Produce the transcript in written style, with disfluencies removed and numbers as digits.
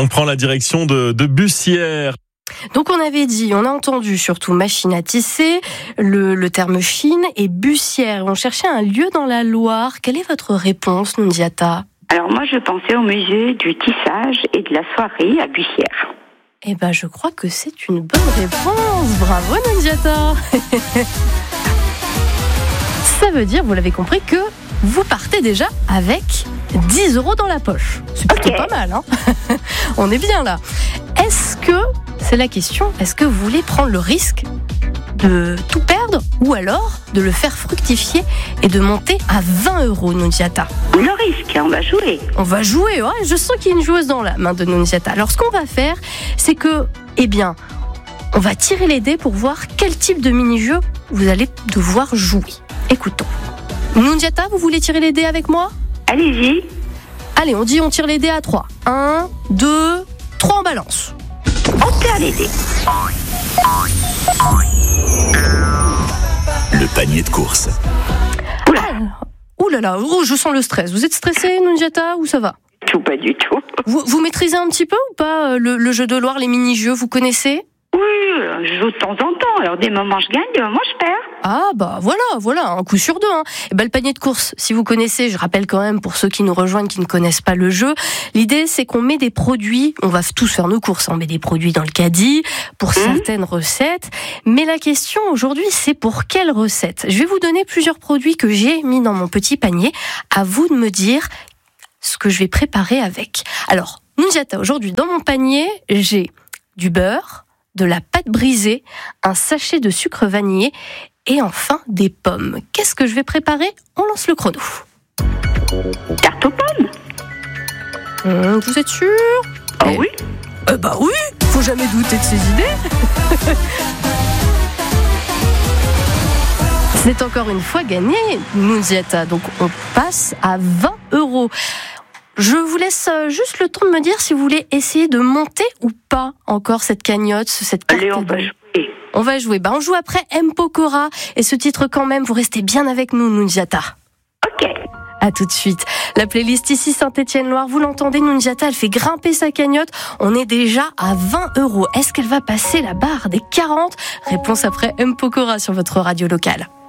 On prend la direction de Bussière. Donc on avait dit, on a entendu surtout machine à tisser, le terme Chine et Bussière. On cherchait un lieu dans la Loire. Quelle est votre réponse, Nunziata ? Alors moi, je pensais au musée du tissage et de la soierie à Bussière. Eh ben, je crois que c'est une bonne réponse. Bravo, Nunziata. Ça veut dire, vous l'avez compris, que vous partez déjà avec 10 € dans la poche. C'est plutôt pas mal, hein. On est bien là. C'est la question, est-ce que vous voulez prendre le risque de tout perdre ou alors de le faire fructifier et de monter à 20 €, Nunziata? Le risque, on va jouer. On va jouer, ouais, je sens qu'il y a une joueuse dans la main de Nunziata. Alors ce qu'on va faire, c'est que, on va tirer les dés pour voir quel type de mini-jeu vous allez devoir jouer. Écoutons. Nunziata, vous voulez tirer les dés avec moi ? Allez-y. Allez, on tire les dés à 3. 1, 2, 3, on balance. On tire les dés. Le panier de course. Ouh là là, je sens le stress. Vous êtes stressé, Nunziata, ou ça va ? Pas du tout. Vous maîtrisez un petit peu ou pas le jeu de Loire, les mini-jeux, vous connaissez ? Oui, je joue de temps en temps. Alors des moments je gagne, des moments je perds. Ah bah voilà, un coup sur deux. Et le panier de course, si vous connaissez, je rappelle quand même pour ceux qui nous rejoignent, qui ne connaissent pas le jeu, l'idée c'est qu'on met des produits, on va tous faire nos courses, on met des produits dans le caddie pour certaines recettes. Mais la question aujourd'hui, c'est pour quelle recette ? Je vais vous donner plusieurs produits que j'ai mis dans mon petit panier. À vous de me dire ce que je vais préparer avec. Alors, Nunziata, aujourd'hui dans mon panier, j'ai du beurre, de la pâte brisée, un sachet de sucre vanillé et enfin des pommes. Qu'est-ce que je vais préparer ? On lance le chrono. Tarte aux pommes. Vous êtes sûr ? Oui. Bah oui, faut jamais douter de ses idées. C'est encore une fois gagné, Nunziata. Donc on passe à 20 €. Je vous laisse juste le temps de me dire si vous voulez essayer de monter ou pas encore cette cagnotte, cette carte. Allez, on va jouer. On va jouer. On joue après M. Pokora et ce titre quand même, vous restez bien avec nous, Nunziata. Ok. À tout de suite. La playlist ici Saint-Étienne-Loire, vous l'entendez, Nunziata, elle fait grimper sa cagnotte. On est déjà à 20 €. Est-ce qu'elle va passer la barre des 40 ? Réponse après M. Pokora sur votre radio locale.